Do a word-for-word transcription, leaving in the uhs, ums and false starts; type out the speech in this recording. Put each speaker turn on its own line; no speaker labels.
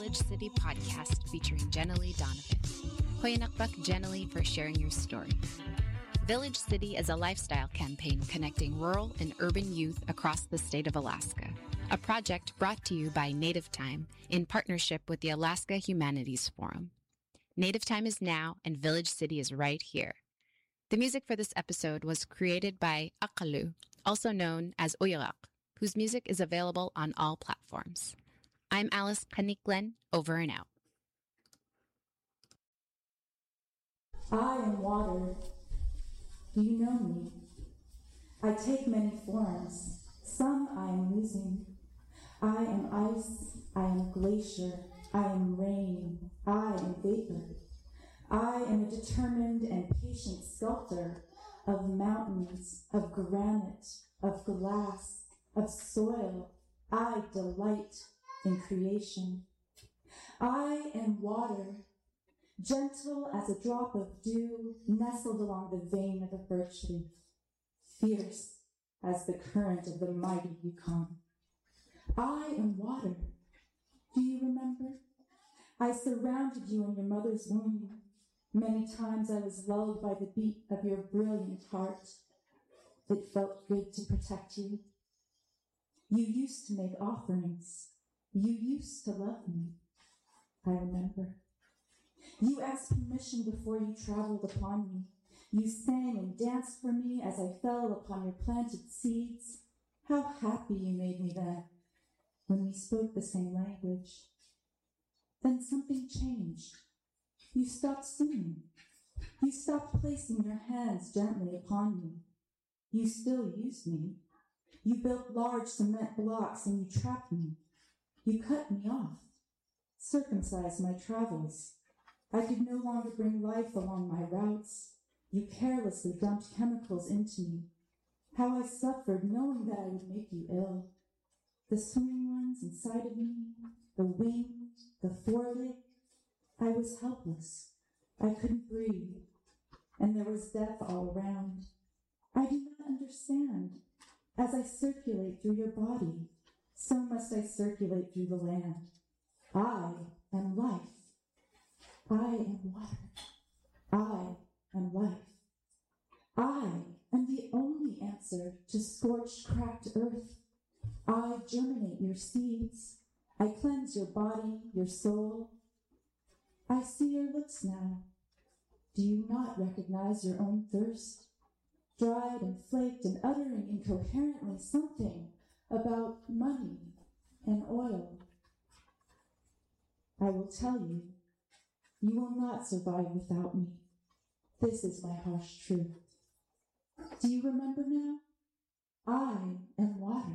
Village City podcast featuring Jenny Donovan. Hoyanakbak Jenny for sharing your story. Village City is a lifestyle campaign connecting rural and urban youth across the state of Alaska. A project brought to you by Native Time in partnership with the Alaska Humanities Forum. Native Time is now and Village City is right here. The music for this episode was created by Akalu, also known as Uyarak, whose music is available on all platforms. I'm Alice Kaniklen, over and out.
I am water. Do you know me? I take many forms. Some I am losing. I am ice. I am glacier. I am rain. I am vapor. I am a determined and patient sculptor of mountains, of granite, of glass, of soil. I delight in creation. I am water, gentle as a drop of dew nestled along the vein of a birch leaf, fierce as the current of the mighty Yukon. I am water. Do you remember? I surrounded you in your mother's womb. Many times I was lulled by the beat of your brilliant heart. It felt good to protect you. You used to make offerings. You used to love me. I remember. You asked permission before you traveled upon me. You sang and danced for me as I fell upon your planted seeds. How happy you made me then, when we spoke the same language. Then something changed. You stopped singing. You stopped placing your hands gently upon me. You still used me. You built large cement blocks and you trapped me. You cut me off, circumcised my travels. I could no longer bring life along my routes. You carelessly dumped chemicals into me. How I suffered knowing that I would make you ill. The swimming ones inside of me, the wing, the foreleg. I was helpless. I couldn't breathe. And there was death all around. I do not understand. As I circulate through your body, so must I circulate through the land. I am life. I am water. I am life. I am the only answer to scorched, cracked earth. I germinate your seeds. I cleanse your body, your soul. I see your looks now. Do you not recognize your own thirst? Dried and flaked and uttering incoherently something about money and oil. I will tell you, you will not survive without me. This is my harsh truth. Do you remember now? I am water.